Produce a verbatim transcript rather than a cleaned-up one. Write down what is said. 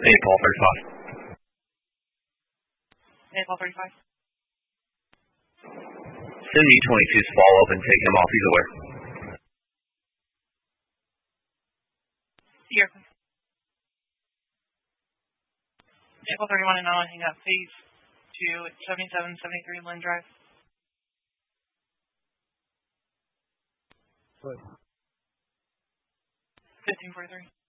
Hey, Paul thirty-five. Hey, Paul thirty-five. Send me twenty-two's follow up and take him off. He's aware. Here. April thirty-one and on, hang up. Phase two, seventy-seven seventy-three Lynn Drive. What? fifteen forty-three.